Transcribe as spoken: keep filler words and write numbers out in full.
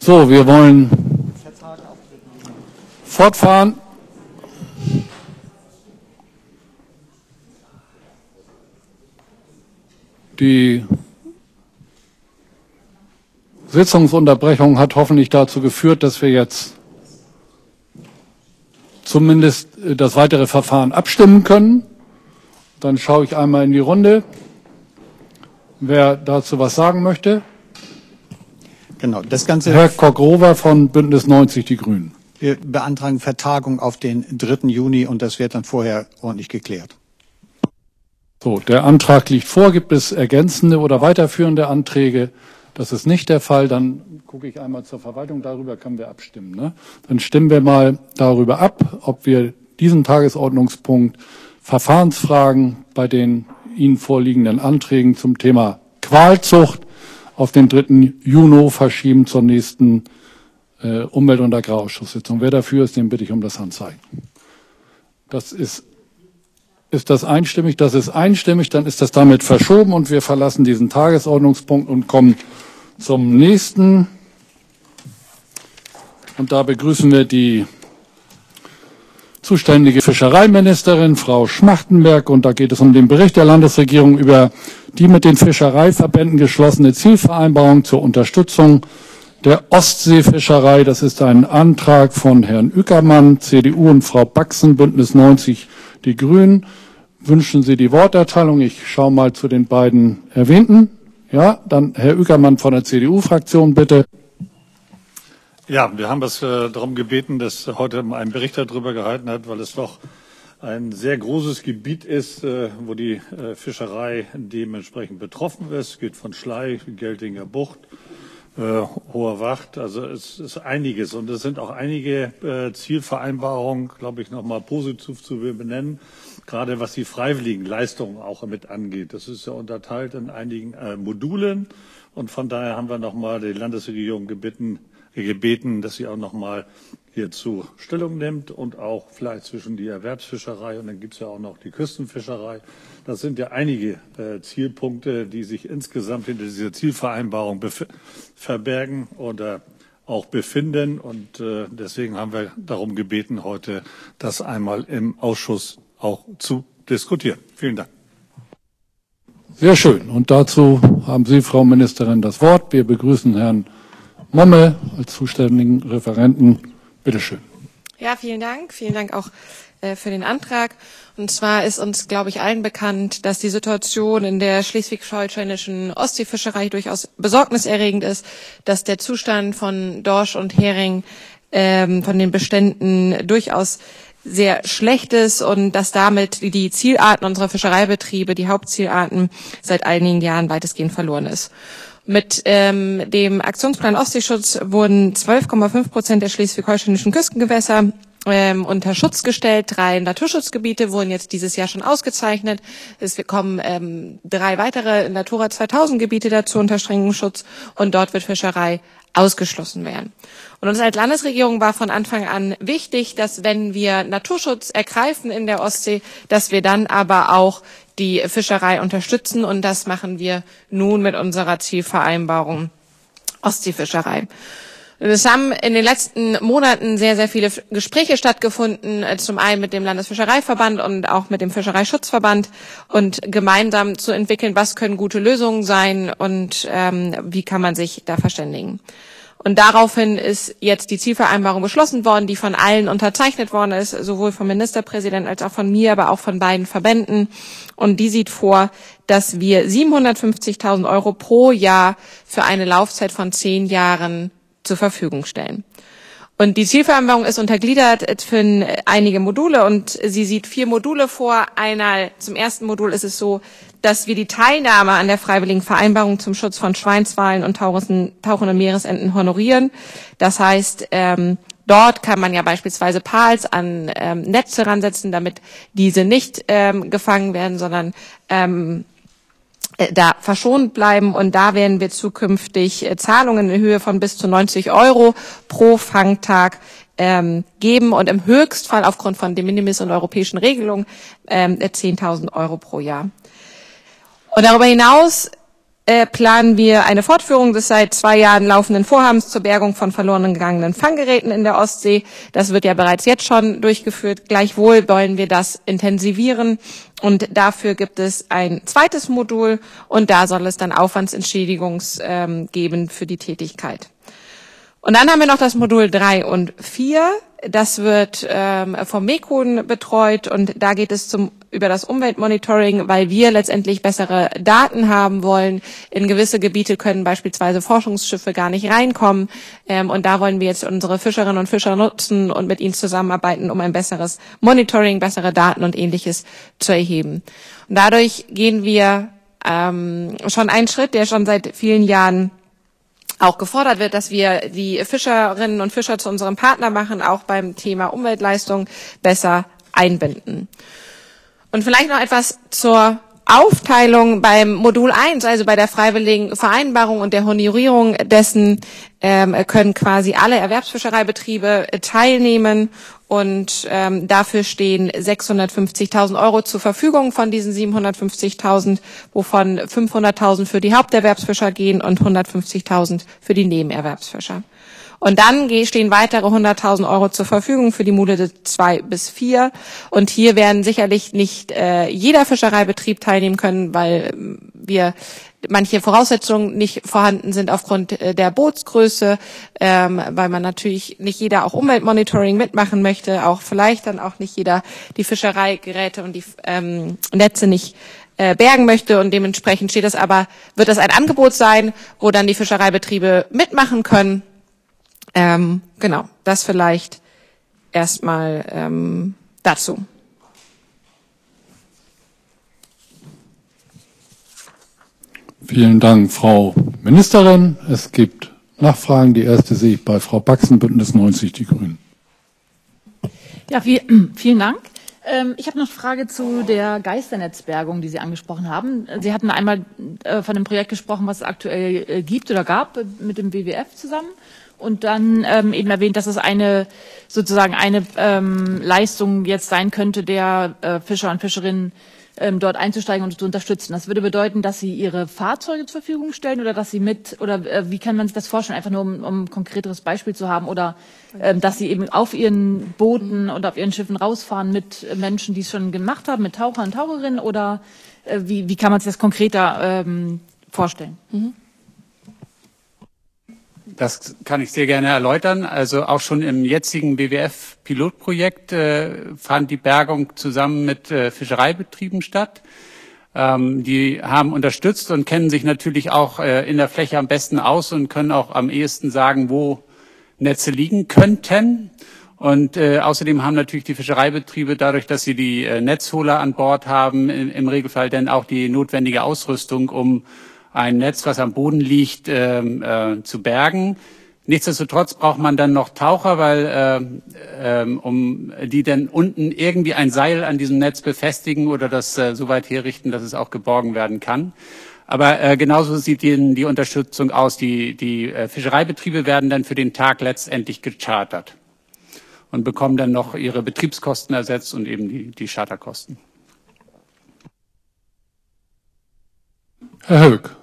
So, wir wollen fortfahren. Die Sitzungsunterbrechung hat hoffentlich dazu geführt, dass wir jetzt zumindest das weitere Verfahren abstimmen können. Dann schaue ich einmal in die Runde, wer dazu was sagen möchte. Genau, das Ganze. Herr Koch-Rover von Bündnis neunzig Die Grünen. Wir beantragen Vertagung auf den dritten Juni und das wird dann vorher ordentlich geklärt. So, der Antrag liegt vor. Gibt es ergänzende oder weiterführende Anträge? Das ist nicht der Fall. Dann gucke ich einmal zur Verwaltung. Darüber können wir abstimmen. Ne? Dann stimmen wir mal darüber ab, ob wir diesen Tagesordnungspunkt Verfahrensfragen bei den Ihnen vorliegenden Anträgen zum Thema Qualzucht auf den dritten Juni verschieben zur nächsten äh, Umwelt- und Agrarausschusssitzung. Wer dafür ist, den bitte ich um das Handzeichen. Das ist, ist das einstimmig? Das ist einstimmig. Dann ist das damit verschoben und wir verlassen diesen Tagesordnungspunkt und kommen zum nächsten. Und da begrüßen wir die zuständige Fischereiministerin, Frau Schmachtenberg. Und da geht es um den Bericht der Landesregierung über die mit den Fischereiverbänden geschlossene Zielvereinbarung zur Unterstützung der Ostseefischerei. Das ist ein Antrag von Herrn Ueckermann, C D U, und Frau Baxen, Bündnis neunzig Die Grünen. Wünschen Sie die Worterteilung? Ich schaue mal zu den beiden Erwähnten. Ja, dann Herr Ueckermann von der C D U-Fraktion, bitte. Ja, wir haben es äh, darum gebeten, dass heute ein Bericht darüber gehalten hat, weil es doch ein sehr großes Gebiet ist, äh, wo die äh, Fischerei dementsprechend betroffen ist. Es geht von Schlei, Geltinger Bucht, äh, Hoher Wacht. Also es ist einiges. Und es sind auch einige äh, Zielvereinbarungen, glaube ich, nochmal positiv zu benennen. Gerade was die freiwilligen Leistungen auch mit angeht. Das ist ja unterteilt in einigen äh, Modulen. Und von daher haben wir nochmal die Landesregierung gebeten, gebeten, dass sie auch noch mal hierzu Stellung nimmt und auch vielleicht zwischen die Erwerbsfischerei und dann gibt es ja auch noch die Küstenfischerei. Das sind ja einige äh, Zielpunkte, die sich insgesamt hinter dieser Zielvereinbarung verbergen oder auch befinden. Und äh, deswegen haben wir darum gebeten, heute das einmal im Ausschuss auch zu diskutieren. Vielen Dank. Sehr schön. Und dazu haben Sie, Frau Ministerin, das Wort. Wir begrüßen Herrn Momme als zuständigen Referenten. Bitte schön. Ja, vielen Dank. Vielen Dank auch äh, für den Antrag. Und zwar ist uns, glaube ich, allen bekannt, dass die Situation in der schleswig-holsteinischen Ostseefischerei durchaus besorgniserregend ist, dass der Zustand von Dorsch und Hering ähm, von den Beständen durchaus sehr schlecht ist und dass damit die Zielarten unserer Fischereibetriebe, die Hauptzielarten, seit einigen Jahren weitestgehend verloren ist. Mit ähm, dem Aktionsplan Ostseeschutz wurden zwölf Komma fünf Prozent der schleswig-holsteinischen Küstengewässer ähm, unter Schutz gestellt. Drei Naturschutzgebiete wurden jetzt dieses Jahr schon ausgezeichnet. Es kommen ähm, drei weitere Natura zweitausend Gebiete dazu unter strengem Schutz und dort wird Fischerei ausgeschlossen werden. Und uns als Landesregierung war von Anfang an wichtig, dass wenn wir Naturschutz ergreifen in der Ostsee, dass wir dann aber auch die Fischerei unterstützen. Und das machen wir nun mit unserer Zielvereinbarung Ostseefischerei. Es haben in den letzten Monaten sehr, sehr viele Gespräche stattgefunden, zum einen mit dem Landesfischereiverband und auch mit dem Fischereischutzverband und gemeinsam zu entwickeln, was können gute Lösungen sein und ähm, wie kann man sich da verständigen. Und daraufhin ist jetzt die Zielvereinbarung beschlossen worden, die von allen unterzeichnet worden ist, sowohl vom Ministerpräsidenten als auch von mir, aber auch von beiden Verbänden. Und die sieht vor, dass wir siebenhundertfünfzigtausend Euro pro Jahr für eine Laufzeit von zehn Jahren zur Verfügung stellen. Und die Zielvereinbarung ist untergliedert für einige Module und sie sieht vier Module vor. Einer, zum ersten Modul ist es so, dass wir die Teilnahme an der freiwilligen Vereinbarung zum Schutz von Schweinswalen und tauchenden Meeresenten honorieren. Das heißt, ähm, dort kann man ja beispielsweise Pals an ähm, Netze ransetzen, damit diese nicht ähm, gefangen werden, sondern ähm, da verschont bleiben. Und da werden wir zukünftig Zahlungen in Höhe von bis zu neunzig Euro pro Fangtag ähm, geben und im Höchstfall aufgrund von De Minimis und europäischen Regelungen ähm, zehntausend Euro pro Jahr. Und darüber hinaus äh, planen wir eine Fortführung des seit zwei Jahren laufenden Vorhabens zur Bergung von verloren gegangenen Fanggeräten in der Ostsee. Das wird ja bereits jetzt schon durchgeführt. Gleichwohl wollen wir das intensivieren. Und dafür gibt es ein zweites Modul und da soll es dann Aufwandsentschädigungs ähm, geben für die Tätigkeit. Und dann haben wir noch das Modul drei und vier. Das wird ähm, vom MECON betreut und da geht es zum, über das Umweltmonitoring, weil wir letztendlich bessere Daten haben wollen. In gewisse Gebiete können beispielsweise Forschungsschiffe gar nicht reinkommen ähm, und da wollen wir jetzt unsere Fischerinnen und Fischer nutzen und mit ihnen zusammenarbeiten, um ein besseres Monitoring, bessere Daten und Ähnliches zu erheben. Und dadurch gehen wir ähm, schon einen Schritt, der schon seit vielen Jahren auch gefordert wird, dass wir die Fischerinnen und Fischer zu unserem Partner machen, auch beim Thema Umweltleistung besser einbinden. Und vielleicht noch etwas zur Aufteilung beim Modul eins, also bei der freiwilligen Vereinbarung und der Honorierung dessen, ähm, können quasi alle Erwerbsfischereibetriebe teilnehmen und ähm, dafür stehen sechshundertfünfzigtausend Euro zur Verfügung von diesen siebenhundertfünfzigtausend, wovon fünfhunderttausend für die Haupterwerbsfischer gehen und hundertfünfzigtausend für die Nebenerwerbsfischer. Und dann stehen weitere hunderttausend Euro zur Verfügung für die Module zwei bis vier. Und hier werden sicherlich nicht äh, jeder Fischereibetrieb teilnehmen können, weil wir manche Voraussetzungen nicht vorhanden sind aufgrund äh, der Bootsgröße, ähm, weil man natürlich nicht jeder auch Umweltmonitoring mitmachen möchte, auch vielleicht dann auch nicht jeder die Fischereigeräte und die ähm, Netze nicht äh, bergen möchte. Und dementsprechend steht das aber, wird das ein Angebot sein, wo dann die Fischereibetriebe mitmachen können. Ähm, genau, das vielleicht erstmal ähm, dazu. Vielen Dank, Frau Ministerin. Es gibt Nachfragen. Die erste sehe ich bei Frau Baxen, Bündnis neunzig, die Grünen. Ja, viel, vielen Dank. Ähm, ich habe noch eine Frage zu der Geisternetzbergung, die Sie angesprochen haben. Sie hatten einmal äh, von dem Projekt gesprochen, was es aktuell äh, gibt oder gab äh, mit dem W W F zusammen. Und dann ähm, eben erwähnt, dass es eine sozusagen eine ähm, Leistung jetzt sein könnte, der äh, Fischer und Fischerinnen ähm, dort einzusteigen und zu unterstützen. Das würde bedeuten, dass sie ihre Fahrzeuge zur Verfügung stellen oder dass sie mit oder äh, wie kann man sich das vorstellen, einfach nur um, um ein konkreteres Beispiel zu haben oder ähm, dass sie eben auf ihren Booten und auf ihren Schiffen rausfahren mit Menschen, die es schon gemacht haben, mit Tauchern und Taucherinnen oder äh, wie, wie kann man sich das konkreter ähm, vorstellen? Mhm. Das kann ich sehr gerne erläutern. Also auch schon im jetzigen W W F-Pilotprojekt äh, fand die Bergung zusammen mit äh, Fischereibetrieben statt. Ähm, die haben unterstützt und kennen sich natürlich auch äh, in der Fläche am besten aus und können auch am ehesten sagen, wo Netze liegen könnten. Und äh, außerdem haben natürlich die Fischereibetriebe dadurch, dass sie die äh, Netzholer an Bord haben, im, im Regelfall dann auch die notwendige Ausrüstung, um ein Netz, was am Boden liegt, ähm, äh, zu bergen. Nichtsdestotrotz braucht man dann noch Taucher, weil äh, äh, um die dann unten irgendwie ein Seil an diesem Netz befestigen oder das äh, so weit herrichten, dass es auch geborgen werden kann. Aber äh, genauso sieht die, die Unterstützung aus. Die, die äh, Fischereibetriebe werden dann für den Tag letztendlich gechartert und bekommen dann noch ihre Betriebskosten ersetzt und eben die, die Charterkosten. Herr Höck.